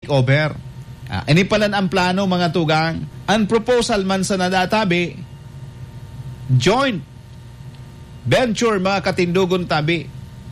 over. Ini pala ang plano mga tugang. Ang proposal man sa nadatabi, joint venture mga katindugon tabi.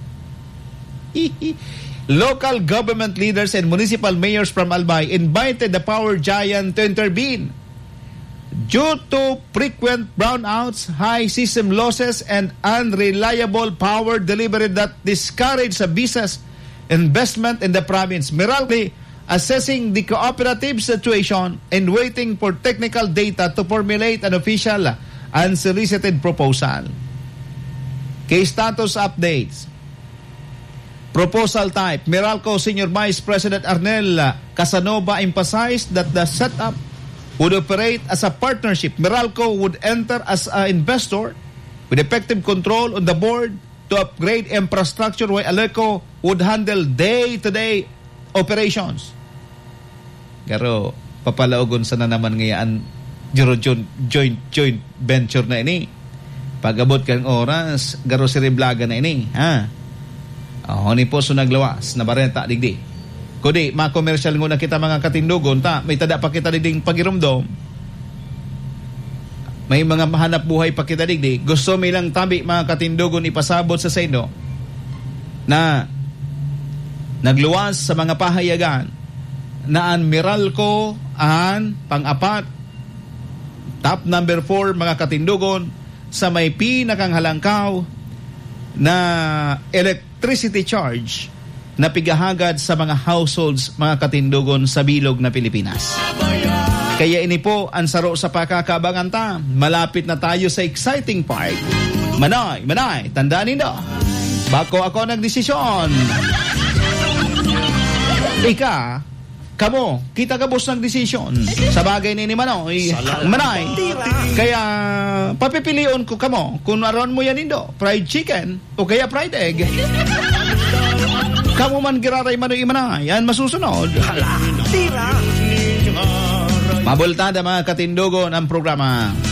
Local government leaders and municipal mayors from Albay invited the power giant to intervene. Due to frequent brownouts, high system losses, and unreliable power delivery that discourage a business investment in the province, Meralco assessing the cooperative situation and waiting for technical data to formulate an official unsolicited proposal. Case status updates. Proposal type. Meralco Senior Vice President Arnel Casanova emphasized that the setup would operate as a partnership. Meralco would enter as an investor with effective control on the board to upgrade infrastructure while Aleco would handle day-to-day operations. Pero papalaogon sana naman ngayaan joint venture na ini. Pag-abot kang oras, garo si Reblaga na ini. Ni po so naglawas na barenta digdi. Kudi, ma-commercial ngun na kita mga katindugon, may tada pa kita digding pagirumdom. May mga mahanap buhay pa kita digdi. Gusto may lang tabi mga katindugon ipasabot sa seno na nagluwas sa mga pahayagan na ang Meralco ang pang-apat, top number 4 mga katindugon sa may pinakang halangkaw na electricity charge na pigahagad sa mga households mga katindugon sa bilog na Pilipinas. Kaya ini po ang saro sa pakakabangan ta. Malapit na tayo sa exciting part. Manay, tandaan nindo. Bako ako nagdesisyon. Kita ka boss ng desisyon sa bagay ni Manoy. Manay. Kaya papipilion ko kamo kung aron mo yan indo, fried chicken o kaya fried egg. Kamo man giraray Manoy Manay, yan masusunod. Mabultada mga katindugon ang programa.